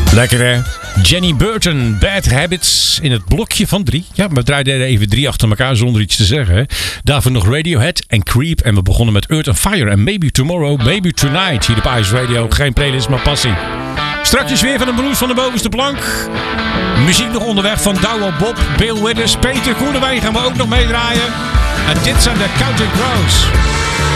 Lekker hè? Jenny Burton, Bad Habits in het blokje van 3. Ja, we draaiden even 3 achter elkaar zonder iets te zeggen. Hè? Daarvoor nog Radiohead en Creep. En we begonnen met Earth and Fire en Maybe Tomorrow, Maybe Tonight. Hier op Ice Radio. Geen playlist, maar passie. Strakjes weer van de blues van de bovenste plank. Muziek nog onderweg van Douwe Bob, Bill Withers, Peter Koelewijn gaan we ook nog meedraaien. En dit zijn de Counting Crows.